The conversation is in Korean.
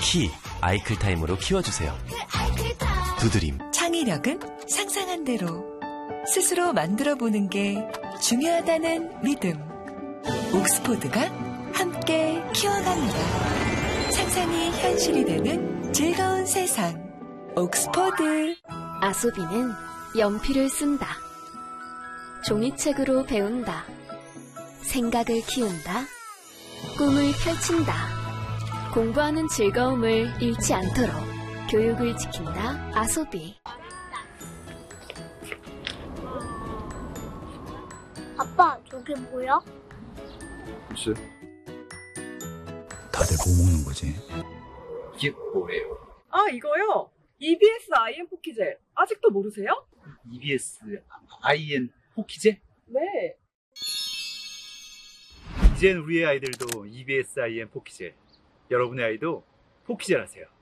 키 아이클타임으로 키워주세요. 두드림. 창의력은 상상한 대로 스스로 만들어보는 게 중요하다는 믿음. 옥스포드가 함께 키워갑니다. 상상이 현실이 되는 즐거운 세상. 옥스포드. 아소비는 연필을 쓴다. 종이책으로 배운다. 생각을 키운다. 꿈을 펼친다. 공부하는 즐거움을 잃지 않도록 교육을 지킨다. 아소비. 아빠, 저게 뭐야? 글쎄. 다들 뭐 먹는 거지? 이게 뭐예요? 아, 이거요? EBS IN 포키젤. 아직도 모르세요? EBS IN 포키제? 네. 이젠 우리의 아이들도 EBS IN 포키제. 여러분의 아이도 포키젤 하세요.